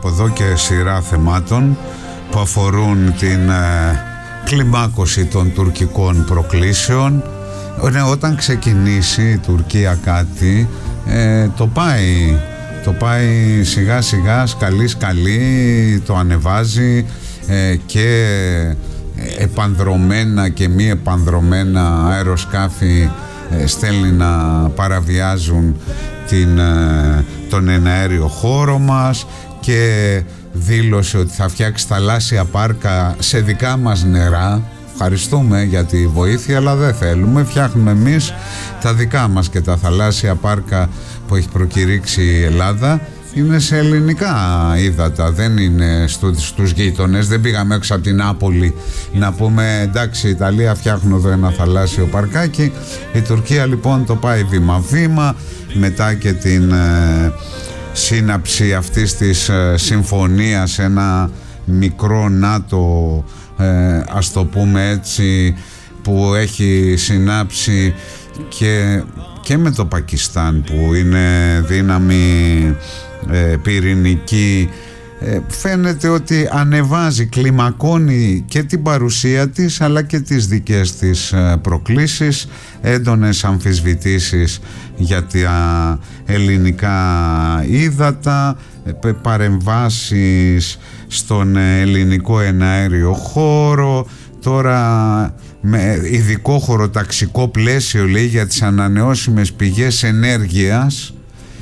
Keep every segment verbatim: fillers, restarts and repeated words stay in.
από εδώ και σειρά θεμάτων που αφορούν την ε, κλιμάκωση των τουρκικών προκλήσεων. Ναι, όταν ξεκινήσει η Τουρκία κάτι, ε, το πάει, το πάει σιγά σιγά, σκαλί σκαλί, το ανεβάζει ε, και επανδρωμένα και μη επανδρωμένα αεροσκάφη ε, στέλνει να παραβιάζουν την, ε, τον εναέριο χώρο μας, και δήλωσε ότι θα φτιάξει θαλάσσια πάρκα σε δικά μας νερά. Ευχαριστούμε για τη βοήθεια, αλλά δεν θέλουμε. Φτιάχνουμε εμείς τα δικά μας, και τα θαλάσσια πάρκα που έχει προκηρύξει η Ελλάδα είναι σε ελληνικά ύδατα, δεν είναι στους, στους γείτονες. Δεν πήγαμε έξω από την Νάπολη να πούμε εντάξει, η Ιταλία φτιάχνουν εδώ ένα θαλάσσιο παρκάκι. Η Τουρκία λοιπόν το πάει βήμα-βήμα, μετά και την ε, σύναψη αυτής της ε, συμφωνίας, ένα μικρό ΝΑΤΟ, ε, ας το πούμε έτσι, που έχει συνάψει και, και με το Πακιστάν, που είναι δύναμη ε, πυρηνική. ε, φαίνεται ότι ανεβάζει, κλιμακώνει και την παρουσία της αλλά και τις δικές της ε, προκλήσεις, έντονες αμφισβητήσεις για τα ελληνικά ύδατα, ε, παρεμβάσεις στον ελληνικό εναέριο χώρο. Τώρα με ειδικό χωροταξικό πλαίσιο, λέει, για τις ανανεώσιμες πηγές ενέργειας,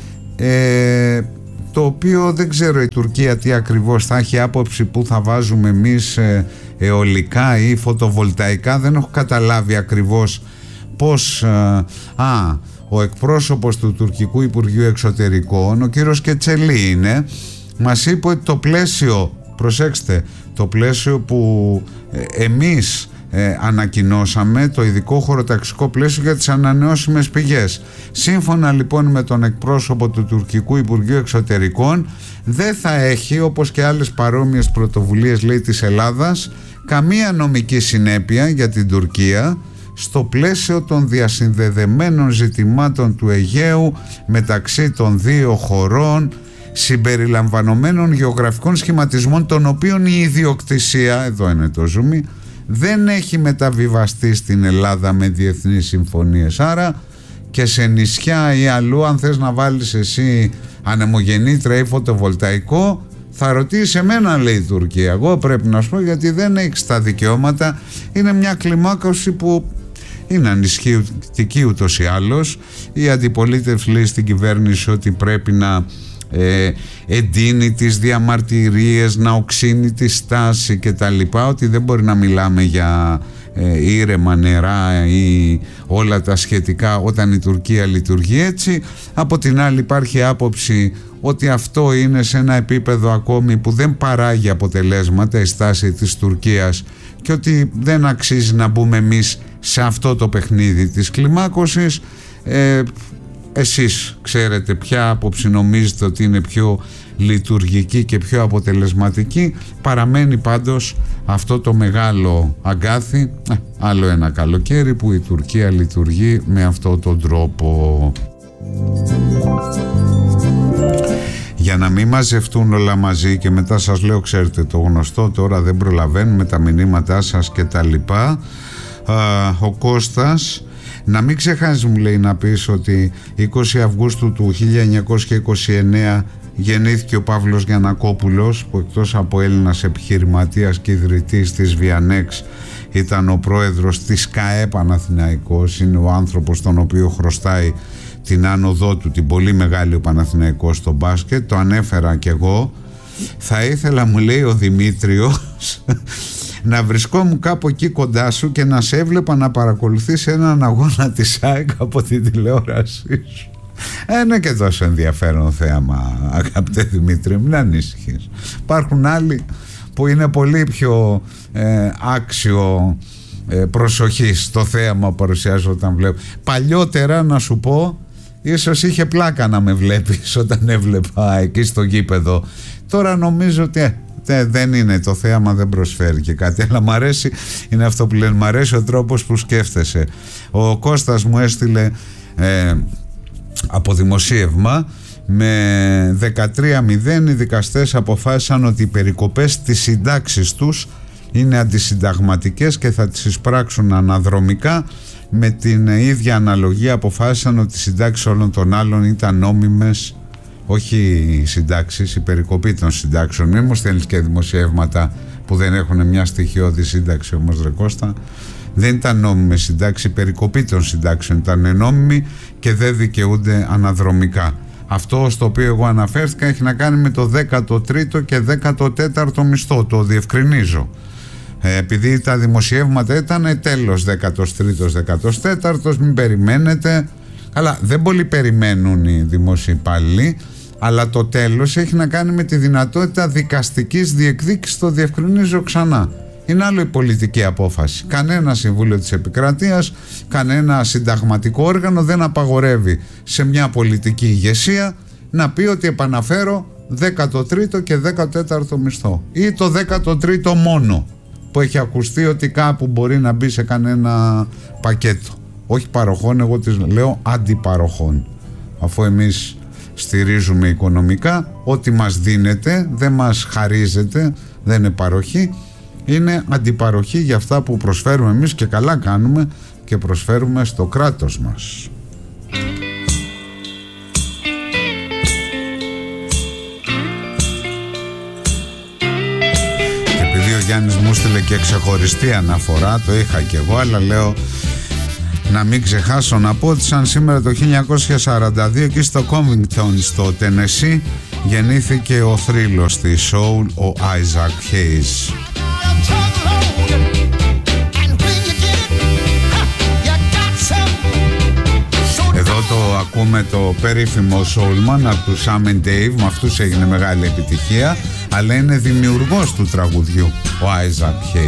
ε, το οποίο δεν ξέρω η Τουρκία τι ακριβώς θα έχει άποψη, που θα βάζουμε εμείς ε, αιωλικά ή φωτοβολταϊκά. Δεν έχω καταλάβει ακριβώς πώς. ε, α, ο εκπρόσωπος του τουρκικού Υπουργείου Εξωτερικών, ο κύριος Κετσελή είναι, μας είπε ότι το πλαίσιο, προσέξτε, το πλαίσιο που ε, εμείς ε, ανακοινώσαμε, το ειδικό χωροταξικό πλαίσιο για τις ανανεώσιμες πηγές, σύμφωνα λοιπόν με τον εκπρόσωπο του τουρκικού Υπουργείου Εξωτερικών, δεν θα έχει, όπως και άλλες παρόμοιες πρωτοβουλίες, λέει, της Ελλάδας, καμία νομική συνέπεια για την Τουρκία στο πλαίσιο των διασυνδεδεμένων ζητημάτων του Αιγαίου μεταξύ των δύο χωρών, συμπεριλαμβανομένων γεωγραφικών σχηματισμών, των οποίων η ιδιοκτησία, εδώ είναι το ζουμί, δεν έχει μεταβιβαστεί στην Ελλάδα με διεθνείς συμφωνίες. Άρα και σε νησιά ή αλλού, αν θες να βάλεις εσύ ανεμογεννήτρια ή φωτοβολταϊκό, θα ρωτήσει εμένα, λέει η Τουρκία. Εγώ πρέπει να σου πω, γιατί δεν έχεις τα δικαιώματα. Είναι μια κλιμάκωση που είναι ανισχυτική ούτως ή άλλως. Η αντιπολίτευση λέει στην κυβέρνηση ότι πρέπει να ε, εντείνει τις διαμαρτυρίες, να οξύνει τη στάση και τα λοιπά, ότι δεν μπορεί να μιλάμε για ε, ήρεμα νερά ή όλα τα σχετικά όταν η Τουρκία λειτουργεί έτσι. Από την άλλη υπάρχει άποψη ότι αυτό είναι σε ένα επίπεδο ακόμη που δεν παράγει αποτελέσματα η στάση της Τουρκίας, και ότι δεν αξίζει να μπούμε εμείς σε αυτό το παιχνίδι της κλιμάκωσης. ε, Εσείς ξέρετε ποια άποψη νομίζετε ότι είναι πιο λειτουργική και πιο αποτελεσματική. Παραμένει πάντως αυτό το μεγάλο αγκάθι, ε, άλλο ένα καλοκαίρι που η Τουρκία λειτουργεί με αυτόν τον τρόπο. Για να μην μαζευτούν όλα μαζί και μετά σας λέω, ξέρετε το γνωστό, τώρα δεν προλαβαίνουμε τα μηνύματά σας και τα λοιπά. Α, ο Κώστας, να μην ξεχάσεις, μου λέει, να πεις ότι είκοσι Αυγούστου του χίλια εννιακόσια είκοσι εννέα γεννήθηκε ο Παύλος Γιαννακόπουλος, που εκτός από Έλληνας επιχειρηματίας και ιδρυτής της Βιανέξ ήταν ο πρόεδρος της ΚΑΕ Παναθηναϊκός. Είναι ο άνθρωπος τον οποίο χρωστάει την άνοδό του, την πολύ μεγάλη, ο Παναθηναϊκός στο μπάσκετ. Το ανέφερα κι εγώ. Θα ήθελα, μου λέει ο Δημήτριος, να βρισκόμουν κάπου εκεί κοντά σου και να σε έβλεπα να παρακολουθείς έναν αγώνα της ΑΕΚ από την τηλεόρασή σου. Είναι και τόσο ενδιαφέρον θέαμα, αγαπητέ Δημήτρη, μην ανησυχείς. Υπάρχουν άλλοι που είναι πολύ πιο ε, άξιο ε, προσοχής στο θέαμα που παρουσιάζω όταν βλέπω. Παλιότερα, να σου πω, ίσως είχε πλάκα να με βλέπεις όταν έβλεπα εκεί στο γήπεδο. Τώρα νομίζω ότι ε, δεν είναι, το θέαμα δεν προσφέρει και κάτι, αλλά μ' αρέσει, είναι αυτό που λένε, μ' αρέσει ο τρόπος που σκέφτεσαι. Ο Κώστας μου έστειλε ε, από δημοσίευμα Με δεκατρία μηδέν οι δικαστές αποφάσισαν ότι οι περικοπές στις συντάξεις τους είναι αντισυνταγματικές και θα τις εισπράξουν αναδρομικά. Με την ίδια αναλογία αποφάσισαν ότι οι συντάξεις όλων των άλλων ήταν νόμιμες, όχι οι συντάξεις, η περικοπή των συντάξεων. Μην μου στέλνεις και δημοσιεύματα που δεν έχουν μια στοιχειώδη σύνταξη όμως, ρε Κώστα. Δεν ήταν νόμιμη συντάξη, η περικοπή των συντάξεων ήταν νόμιμη και δεν δικαιούνται αναδρομικά. Αυτό στο οποίο εγώ αναφέρθηκα έχει να κάνει με το δέκατο τρίτο και δέκατο τέταρτο μισθό, το διευκρινίζω. Ε, επειδή τα δημοσιεύματα ήταν τέλος δέκατος τρίτος, δέκατος τέταρτος, μην περιμένετε. Καλά, δεν πολύ περιμένουν οι δημόσιοι υπάλληλοι, αλλά το τέλος έχει να κάνει με τη δυνατότητα δικαστικής διεκδίκησης, το διευκρινίζω ξανά. Είναι άλλο η πολιτική απόφαση. Κανένα Συμβούλιο της Επικρατείας, κανένα συνταγματικό όργανο δεν απαγορεύει σε μια πολιτική ηγεσία να πει ότι επαναφέρω δέκατο τρίτο και δέκατο τέταρτο μισθό ή το δέκατο τρίτο μόνο, που έχει ακουστεί ότι κάπου μπορεί να μπει σε κανένα πακέτο. Όχι παροχών, εγώ τις λέω αντιπαροχών. Αφού εμείς στηρίζουμε οικονομικά, ό,τι μας δίνεται δεν μας χαρίζεται, δεν είναι παροχή, είναι αντιπαροχή για αυτά που προσφέρουμε εμείς, και καλά κάνουμε και προσφέρουμε στο κράτος μας. Και επειδή ο Γιάννης μου στείλε και ξεχωριστή αναφορά, το είχα και εγώ, αλλά λέω να μην ξεχάσω να πω ότι σαν σήμερα το χίλια εννιακόσια σαράντα δύο εκεί στο Covington στο Τενεσί γεννήθηκε ο θρύλος της soul, ο Isaac Hayes. Εδώ το ακούμε το περίφημο Soulman από του Sam and Dave, με αυτούς έγινε μεγάλη επιτυχία, αλλά είναι δημιουργός του τραγουδιού ο Isaac Hayes.